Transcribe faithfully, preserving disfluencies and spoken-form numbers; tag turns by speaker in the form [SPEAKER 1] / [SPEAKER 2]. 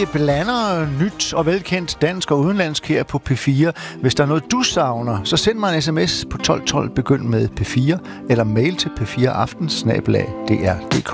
[SPEAKER 1] Vi blander nyt og velkendt dansk og udenlandsk her på P fire. Hvis der er noget, du savner, så send mig en sms på tolv tolv, begynd med P fire, eller mail til p fire aften snabel-a d r punktum d k.